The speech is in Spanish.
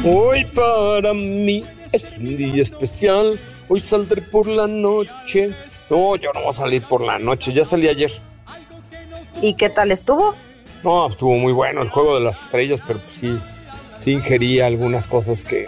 Hoy para mí es un día especial. Hoy saldré por la noche. No, yo no voy a salir por la noche. Ya salí ayer. ¿Y qué tal estuvo? No, estuvo muy bueno el juego de las estrellas, pero pues sí ingerí algunas cosas que